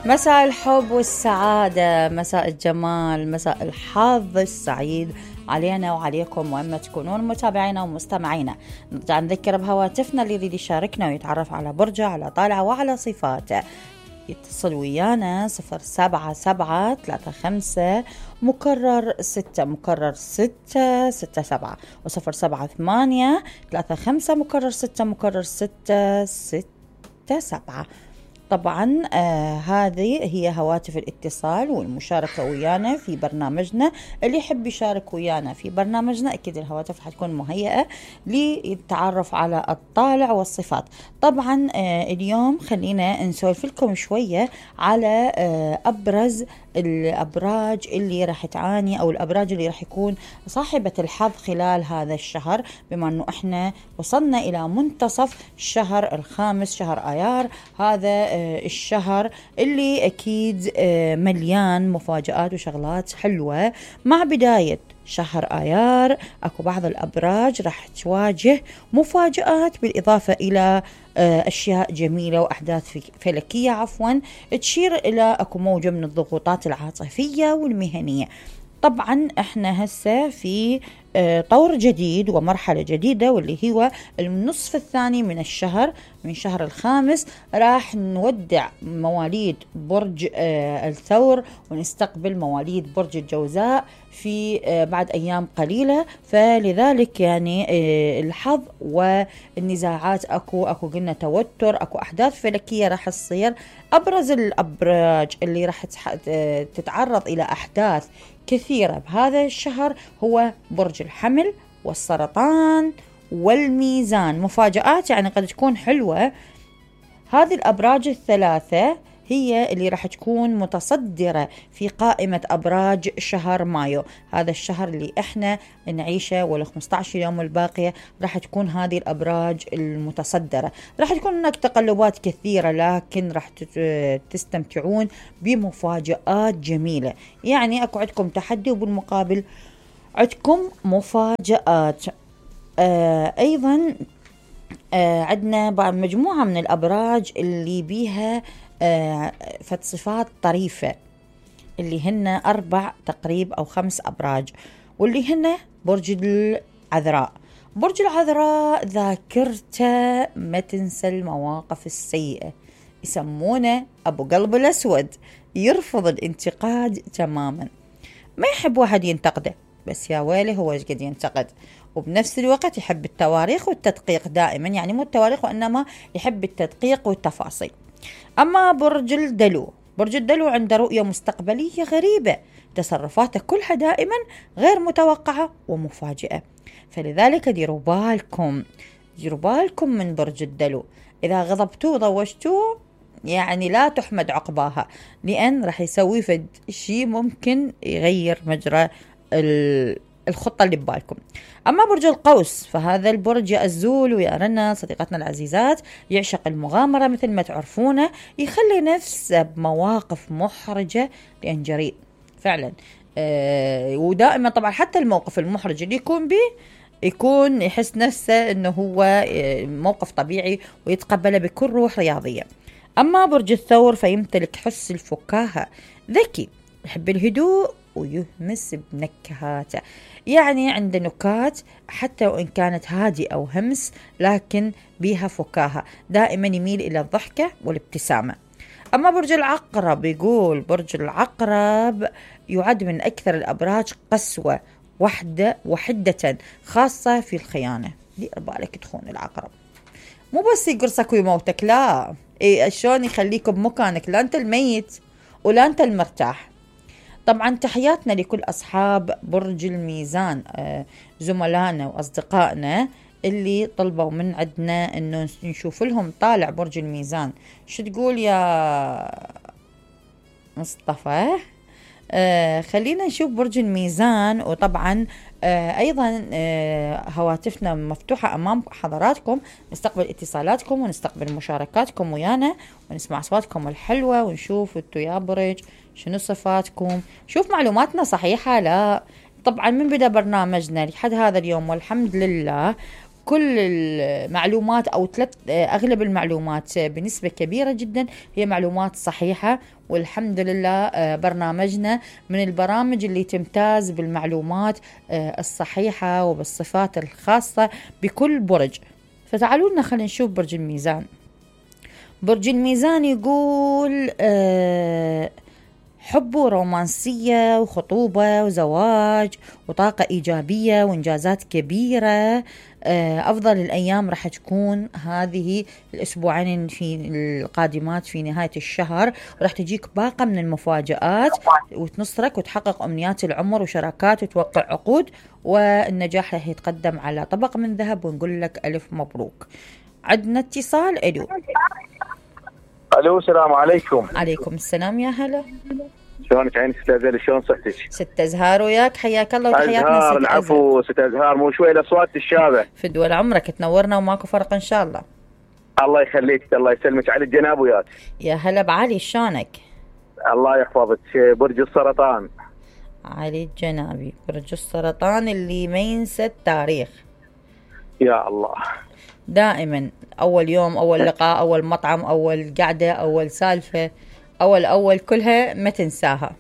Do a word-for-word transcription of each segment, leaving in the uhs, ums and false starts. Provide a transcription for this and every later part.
مساء الحب والسعادة، مساء الجمال، مساء الحظ السعيد علينا وعليكم وإما تكونون متابعينا ومستمعينا. نرجع نذكر بهواتفنا اللي يريد يشاركنا ويتعرف على برجه، على طالعه وعلى صفاته، يتصل ويانا صفر سبعة سبعة ثلاثة خمسة مكرر ستة مكرر ستة ستة سبعة وصفر سبعة ثمانية ثلاثة خمسة مكرر ستة مكرر ستة ستة سبعة. طبعا آه هذه هي هواتف الاتصال والمشاركة ويانا في برنامجنا. اللي يحب يشارك ويانا في برنامجنا أكيد الهواتف حتكون مهيئة للتعرف على الطالع والصفات. طبعا آه اليوم خلينا نسولف لكم شوية على آه أبرز الأبراج اللي راح تعاني أو الأبراج اللي راح يكون صاحبة الحظ خلال هذا الشهر، بما أنه إحنا وصلنا إلى منتصف الشهر الخامس، شهر آيار. هذا الشهر اللي أكيد مليان مفاجآت وشغلات حلوة. مع بداية شهر آيار أكو بعض الأبراج راح تواجه مفاجآت، بالإضافة إلى أشياء جميلة وأحداث فلكية عفوا تشير إلى أكو موجة من الضغوطات العاطفية والمهنية. طبعا احنا هسه في طور جديد ومرحلة جديدة، واللي هو النصف الثاني من الشهر، من شهر الخامس راح نودع مواليد برج الثور ونستقبل مواليد برج الجوزاء في بعد أيام قليلة. فلذلك يعني الحظ والنزاعات أكو أكو قلنا توتر، أكو أحداث فلكية راح تصير. أبرز الأبراج اللي راح تتعرض إلى أحداث كثيرة بهذا الشهر هو برج الحمل والسرطان والميزان. مفاجآت يعني قد تكون حلوة. هذه الأبراج الثلاثة هي اللي راح تكون متصدرة في قائمة أبراج شهر مايو، هذا الشهر اللي احنا نعيشه، وال خمسة عشر يوم الباقية راح تكون هذه الأبراج المتصدرة. راح تكون هناك تقلبات كثيرة، لكن راح تستمتعون بمفاجآت جميلة. يعني أكو عندكم تحدي وبالمقابل عندكم مفاجآت. آه أيضا آه عندنا مجموعة من الأبراج اللي بيها آه فصفات طريفة، اللي هن أربع تقريب أو خمس أبراج، واللي هن برج العذراء. برج العذراء ذاكرته ما تنسى المواقف السيئة، يسمونه أبو قلب الأسود، يرفض الانتقاد تماما، ما يحب واحد ينتقده، بس يا ويلي هو ايش قد ينتقد. وبنفس الوقت يحب التواريخ والتدقيق دائما، يعني مو التواريخ وإنما يحب التدقيق والتفاصيل. أما برج الدلو، برج الدلو عنده رؤية مستقبلية غريبة، تصرفاته كلها دائما غير متوقعة ومفاجئة. فلذلك ديروا بالكم ديروا بالكم من برج الدلو، إذا غضبتوه ضوجتوه يعني لا تحمد عقباها، لأن رح يسوي فد شيء ممكن يغير مجرى الخطة اللي ببالكم. أما برج القوس فهذا البرج يا أزول ويا رنا صديقتنا العزيزات يعشق المغامرة مثل ما تعرفونه، يخلي نفسه بمواقف محرجة لأن جريء فعلا. أه ودائما طبعا حتى الموقف المحرج اللي يكون به يكون يحس نفسه أنه هو موقف طبيعي ويتقبله بكل روح رياضية. أما برج الثور فيمتلك حس الفكاهة، ذكي، يحب الهدوء ويهمس بنكهاته، يعني عنده نكات حتى وإن كانت هادئة أو همس لكن بيها فكاهة، دائما يميل إلى الضحكة والابتسامة. أما برج العقرب يقول برج العقرب يعد من أكثر الأبراج قسوة وحدة وحدة، خاصة في الخيانة. دير بالك تخون العقرب، مو بس يقرصك ويموتك، لا، إيه شلون يخليك بمكانك، لا أنت الميت ولا أنت المرتاح. طبعا تحياتنا لكل أصحاب برج الميزان، زملائنا وأصدقائنا اللي طلبوا من عندنا أنه نشوف لهم طالع برج الميزان. شو تقول يا مصطفى؟ آه خلينا نشوف برج الميزان. وطبعا آه أيضا آه هواتفنا مفتوحة أمام حضراتكم، نستقبل اتصالاتكم ونستقبل مشاركاتكم ويانا ونسمع أصواتكم الحلوة ونشوف انتوا يا برج شنو صفاتكم، شوف معلوماتنا صحيحة لا. طبعا من بدأ برنامجنا لحد هذا اليوم والحمد لله كل المعلومات أو ثلاث أغلب المعلومات بنسبة كبيرة جدا هي معلومات صحيحة، والحمد لله برنامجنا من البرامج اللي تمتاز بالمعلومات الصحيحة وبالصفات الخاصة بكل برج. فتعالوا لنا خلينا نشوف برج الميزان. برج الميزان يقول أه حب ورومانسية وخطوبة وزواج وطاقة إيجابية وإنجازات كبيرة. أفضل الأيام راح تكون هذه الأسبوعين في القادمات في نهاية الشهر، وراح تجيك باقة من المفاجآت وتنصرك وتحقق أمنيات العمر وشراكات وتوقع عقود، والنجاح راح يتقدم على طبق من ذهب، ونقول لك ألف مبروك. عندنا اتصال. ألو الو السلام عليكم. عليكم السلام، يا هلا. شلونك عيني ست ازهار؟ شلون صحتك؟ ست ازهار وياك، حياك الله وتحياتنا ست ازهار. العفو ست ازهار، مو شوي الاصوات الشابه. في دول عمرك، تنورنا وماكو فرق ان شاء الله. الله يخليك، الله يسلمك. علي الجناب وياك. يا هلا بعلي، شلونك؟ الله يحفظك. برج السرطان. علي الجنابي، برج السرطان اللي ما ينسى التاريخ. يا الله. دائما اول يوم، اول لقاء، اول مطعم، اول قعده، اول سالفه، اول اول كلها ما تنساها.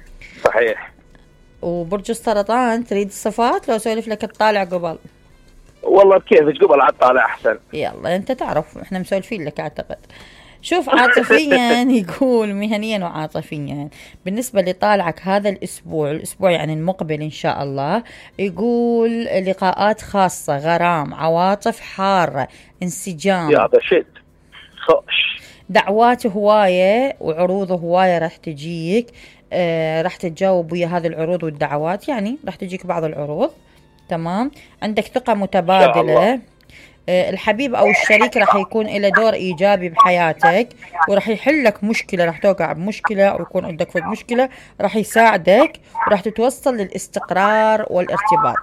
صحيح. وبرج السرطان تريد الصفات لو اسولف لك الطالع قبل؟ والله بكيفك، قبل على الطالع احسن. يلا انت تعرف احنا مسولفين لك اعتقد. شوف عاطفيا يقول مهنيا وعاطفيا بالنسبة لطالعك هذا الأسبوع، الأسبوع يعني المقبل إن شاء الله، يقول لقاءات خاصة، غرام، عواطف حارة، انسجام، يا هذا شد خوش، دعوات هواية وعروض هواية راح تجيك. آه راح تتجاوب ويا هذه العروض والدعوات، يعني راح تجيك بعض العروض. تمام. عندك ثقة متبادلة. الحبيب أو الشريك راح يكون له دور إيجابي بحياتك، وراح يحل لك مشكلة، راح توقع بمشكلة أو يكون عندك في مشكلة، راح يساعدك وراح تتوصل للاستقرار والارتباط.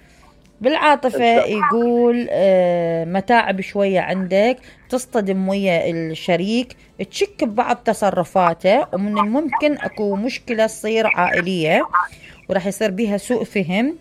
بالعاطفة يقول متاعب شوية عندك، تصطدم ويا الشريك، تشك ببعض تصرفاته، ومن الممكن أكو مشكلة تصير عائلية وراح يصير بيها سوء فهم.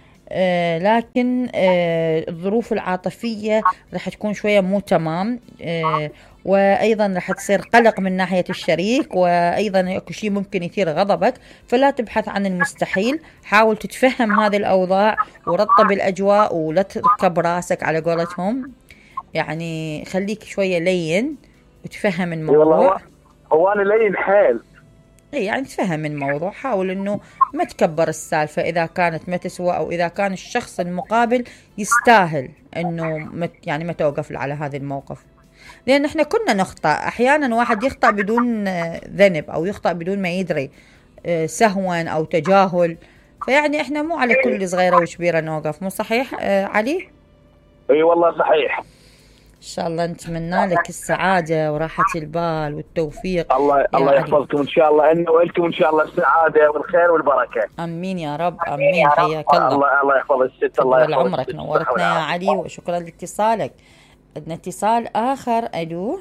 آه لكن آه الظروف العاطفية راح تكون شوية مو تمام. آه وأيضا راح تصير قلق من ناحية الشريك، وأيضا اكو شيء ممكن يثير غضبك، فلا تبحث عن المستحيل، حاول تتفهم هذه الأوضاع ورطب الأجواء ولا تركب راسك على قولتهم، يعني خليك شوية لين وتفهم الموضوع. هو أنا لين حيل. اي يعني تفهم الموضوع، حاول انه ما تكبر السالفة اذا كانت ما تسوى، او اذا كان الشخص المقابل يستاهل انه مت يعني ما توقف على هذا الموقف، لان احنا كنا نخطأ احيانا، واحد يخطأ بدون ذنب او يخطأ بدون ما يدري، سهوا او تجاهل، فيعني احنا مو على كل صغيرة وكبيرة نوقف، مو صحيح علي؟ اي والله صحيح. إن شاء الله نتمنى لك السعادة وراحة البال والتوفيق. الله الله يحفظكم إن شاء الله، إنه ولكم إن شاء الله السعادة والخير والبركة. أمين يا رب، أمين. حياك الله. الله الله يحفظ الست. الله يحفظ عمرك، نورتنا يا علي وشكرا لاتصالك. عندنا اتصال آخر. ألو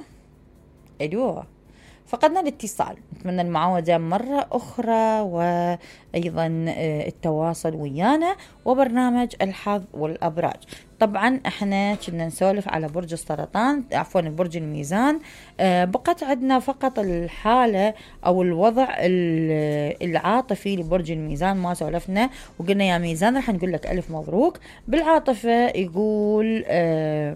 ألو فقدنا الاتصال، نتمنى المعاودة مرة أخرى، وأيضا التواصل ويانا وبرنامج الحظ والأبراج. طبعا احنا كنا نسولف على برج السرطان، عفوا برج الميزان. آه بقت عندنا فقط الحالة او الوضع العاطفي لبرج الميزان، ما سولفنا وقلنا يا ميزان راح نقول لك ألف مبروك. بالعاطفة يقول آه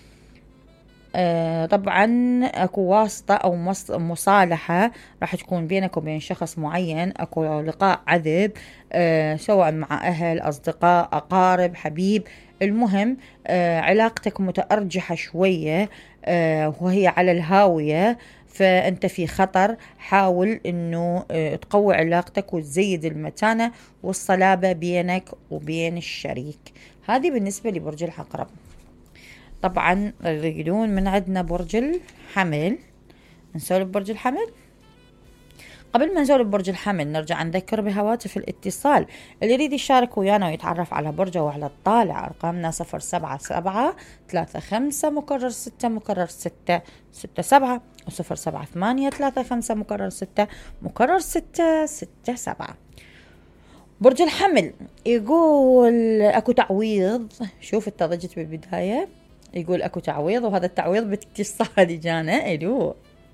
آه طبعا اكو واسطة او مصالحة راح تكون بينك وبين شخص معين، اكو لقاء عذب آه سواء مع اهل، اصدقاء، اقارب، حبيب. المهم آه علاقتك متأرجحة شوية آه وهي على الهاوية، فأنت في خطر. حاول أنه آه تقوي علاقتك وتزيد المتانة والصلابة بينك وبين الشريك. هذه بالنسبة لبرج العقرب. طبعا الرجلون من عندنا برج الحمل. نسولف برج الحمل. قبل ما نسولف برج الحمل نرجع نذكر بهواتف الاتصال، اللي يريد يشارك ويانا ويتعرف على برجه وعلى الطالع. أرقامنا صفر سبعة سبعة ثلاثة خمسة مكرر ستة مكرر ستة ستة سبعة، وصفر سبعة ثمانية ثلاثة خمسة مكرر ستة مكرر ستة ستة سبعة. برج الحمل يقول اكو تعويض. شوف انت ضجت بالبداية، يقول اكو تعويض، وهذا التعويض باتصال جانا. الو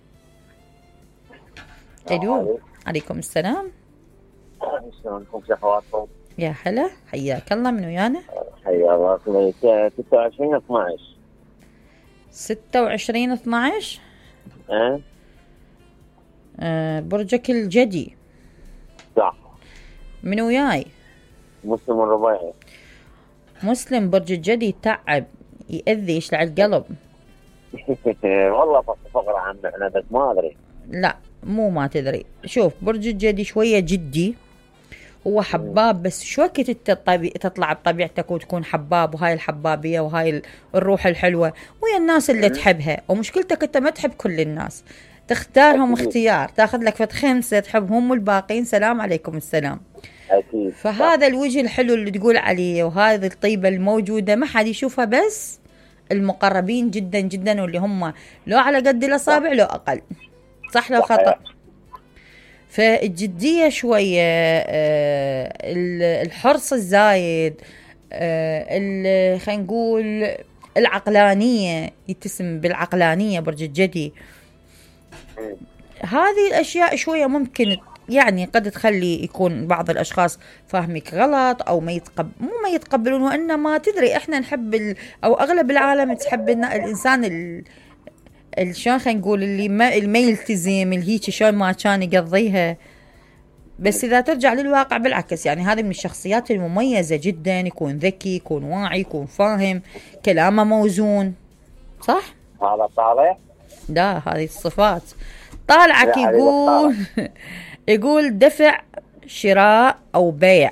الو عليكم السلام. شلونكم شخواتكم؟ يا هلا، حياك الله. من ويانا؟ حيا الله. ستة وعشرين اثناعش. ستة وعشرين اثناعش. اه آه برجك الجدي. صح. من وياي؟ مسلم الربيعي. مسلم. برج الجدي يتعب، يأذي، يشلع القلب. والله فقرة عنه انا بس ما ادري. لا مو ما تدري. شوف برج الجدي شوية جدي، هو حباب، بس شو وقت انت طبي... تطلع بطبيعتك وتكون حباب، وهاي الحبابية وهاي الروح الحلوة ويا الناس اللي تحبها. ومشكلتك انت ما تحب كل الناس، تختارهم اختيار، تاخذ لك فت خمسة تحبهم والباقين سلام عليكم السلام. أكيد. فهذا الوجه الحلو اللي تقول عليه وهذه الطيبة الموجودة ما حد يشوفها بس المقربين جدا جدا، واللي هم لو على قد الأصابع لو أقل. صح لو خطأ؟ فالجدية شوية، الحرص الزايد، خلينا نقول العقلانية، يتسم بالعقلانية برج الجدي. هذه الأشياء شوية ممكن يعني قد تخلي يكون بعض الأشخاص فاهمك غلط أو ما يتقبل، مو ما يتقبلون، وإنما تدري إحنا نحب ال... أو أغلب العالم تحب الإنسان ال... شلون خلينا نقول اللي ما اللي ما يلتزم، اللي هيك شلون ما كان يقضيها. بس إذا ترجع للواقع بالعكس، يعني هذه من الشخصيات المميزة جدا، يكون ذكي، يكون واعي، يكون فاهم، كلامه موزون. صح؟ هذا صالح؟ لا هذه الصفات. طالعك يقول يقول دفع، شراء أو بيع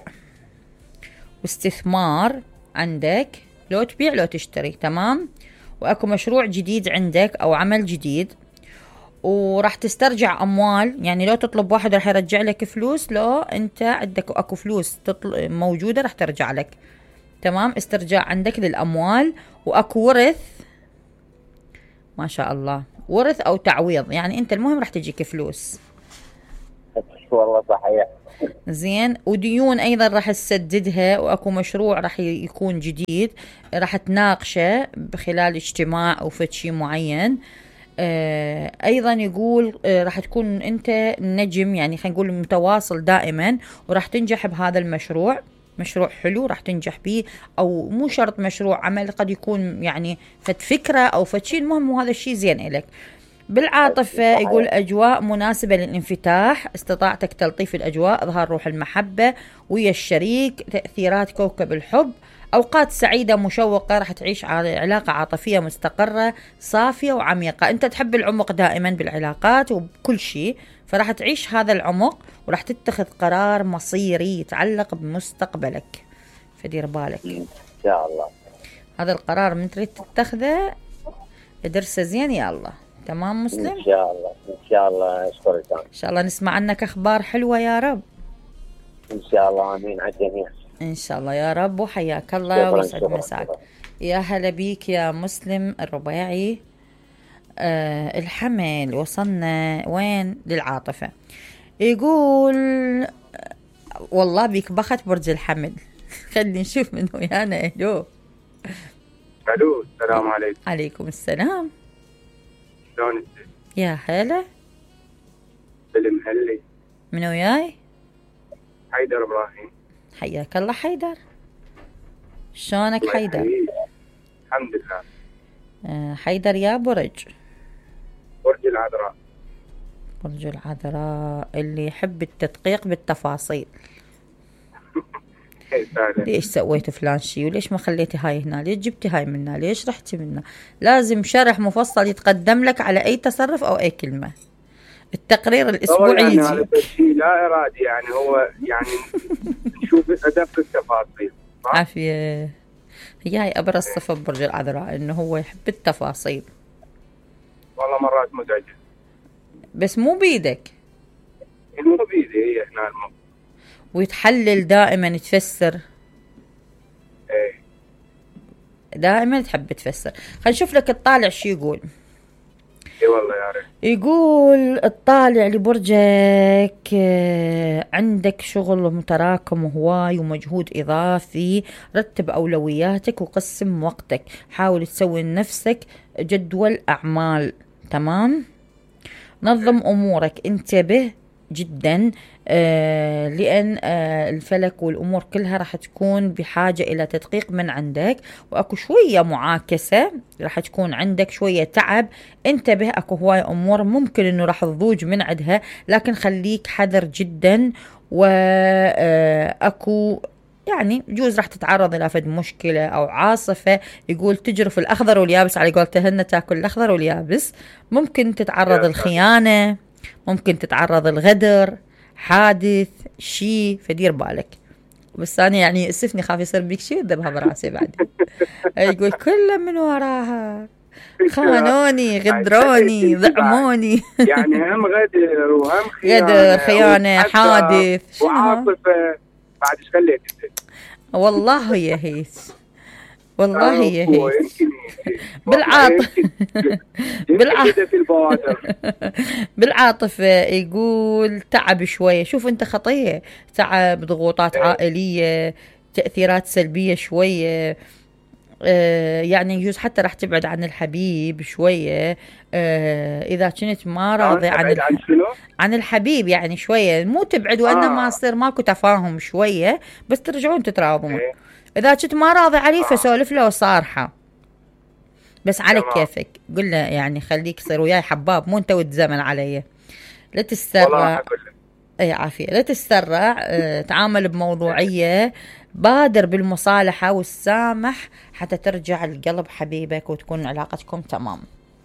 واستثمار عندك، لو تبيع لو تشتري. تمام. وأكو مشروع جديد عندك أو عمل جديد، وراح تسترجع أموال، يعني لو تطلب واحد راح يرجع لك فلوس، لو أنت عندك أكو فلوس موجودة راح ترجع لك. تمام. استرجاع عندك للأموال. وأكو ورث، ما شاء الله، ورث أو تعويض، يعني أنت المهم راح تجيك فلوس. والله صحيح. زين. وديون أيضا راح تسددها، وأكو مشروع راح يكون جديد راح تناقشه بخلال اجتماع أو فشي معين. آه أيضا يقول آه راح تكون أنت نجم، يعني خلينا نقول متواصل دائما، وراح تنجح بهذا المشروع. مشروع حلو راح تنجح به، أو مو شرط مشروع عمل، قد يكون يعني فت فكرة أو فتشي، المهم وهذا الشيء زين إلك. بالعاطفة يقول أجواء مناسبة للانفتاح، استطاعتك تلطيف الأجواء، إظهار روح المحبة ويا الشريك، تأثيرات كوكب الحب، أوقات سعيدة مشوقة، راح تعيش علاقة عاطفية مستقرة صافية وعميقة. أنت تحب العمق دائما بالعلاقات وبكل شيء، فراح تعيش هذا العمق، وراح تتخذ قرار مصيري يتعلق بمستقبلك، فدير بالك. إن شاء الله هذا القرار من تريد تتخذه ادرسه زين يا الله. تمام مسلم؟ إن شاء الله إن شاء الله. أشكرك. إن شاء الله نسمع عنك أخبار حلوة يا رب. إن شاء الله. آمين على الجميع. إن شاء الله يا رب. وحياك الله ويسعد مساك. يا هلا بيك يا مسلم الربيعي. آه الحمل وصلنا وين؟ للعاطفة. يقول والله بيك بخت برج الحمل. خلي نشوف من ويانا. الو الو السلام عليكم. عليكم السلام. شلونك؟ يا هلا. بالمهلي. من وياي؟ حيدر ابراهيم. حياك الله حيدر. شلونك حيدر؟ الحمد لله. آه حيدر يا برج؟ برج العذراء. برج العذراء اللي يحب التدقيق بالتفاصيل. ليش سويت فلان شي، وليش ما خليتي هاي هنا، ليش جبتي هاي منا، ليش رحتي منا. لازم شرح مفصل يتقدم لك على أي تصرف أو أي كلمة. التقرير الأسبوعي يعني يجي. هذا الشيء لا إرادي، يعني هو يعني نشوف أدق التفاصيل. عافية. هي هاي أبرز صفة برج العذراء، إنه هو يحب التفاصيل. والله مرات مزعجة، بس مو بيدك، مو بيدي، هي هنا الموضوع. ويتحلل دائما، تفسر. ايه دائما تحب تفسر. خلينا نشوف لك الطالع شو يقول. اي والله يا ريت. يقول الطالع لبرجك آه، عندك شغل متراكم وهواي ومجهود إضافي. رتب أولوياتك وقسم وقتك، حاول تسوي لنفسك جدول أعمال. تمام. نظم أمورك، انتبه جدا آه لأن آه الفلك والأمور كلها راح تكون بحاجة إلى تدقيق من عندك، وأكو شوية معاكسة، راح تكون عندك شوية تعب. انتبه، أكو هواي أمور ممكن أنه راح تضوج من عندها، لكن خليك حذر جدا. وأكو يعني جوز راح تتعرض إلى فد مشكلة أو عاصفة. يقول تجرف الأخضر واليابس، على قولتهن تاكل الأخضر واليابس. ممكن تتعرض الخيانة، ممكن تتعرض الغدر، حادث شي، فدير بالك. بس أنا يعني اسفني خاف يصير بيك شي ذبها براسي بعد. يقول كله من وراها، خانوني، غدروني، ضعموني. يعني هم غدر وهم خيانة، غدر، خيانة، حادث وعاطفة. بعد ايش خليت؟ والله هي هيك، والله هي هيك. بالعاطفة بالعاطفة بالعاطفة. يقول تعب شوية. شوف انت خطية، تعب، ضغوطات عائلية، تأثيرات سلبية شوية. آه يعني يجوز حتى راح تبعد عن الحبيب شوية. آه إذا كنت ما راضي عن الح... عن الحبيب، يعني شوية مو تبعد، وإنما يصير ماكو تفاهم شوية، بس ترجعون تتراضون. إذا كنت ما راضي عليه فسولف له صارحة، بس على كيفك. قل له يعني خليك صير وياي حباب، مو انت والزمن علي. لا تسرع. اي عافية. لا تسرع. اه تعامل بموضوعية، بادر بالمصالحة والسامح حتى ترجع لقلب حبيبك وتكون علاقتكم تمام.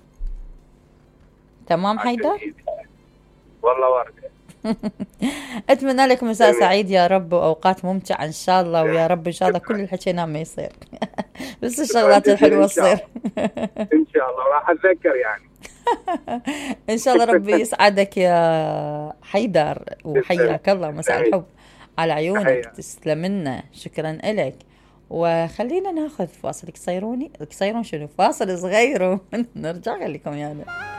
تمام حيدر؟ والله وردة. اتمنى لك مساء سعيد يا رب، واوقات ممتعة ان شاء الله، ويا رب ان شاء الله كل اللي حكيناه ما يصير. بس الشغلات الحلوة تصير. ان شاء الله راح اتذكر يعني. ان شاء الله ربي يسعدك يا حيدر، وحياك الله. مساء الحب على عيونك. تسلم لنا، شكرا لك. وخلينا ناخذ فاصل قصيروني قصيرون شنو فاصل صغير ونرجع لكم يعني.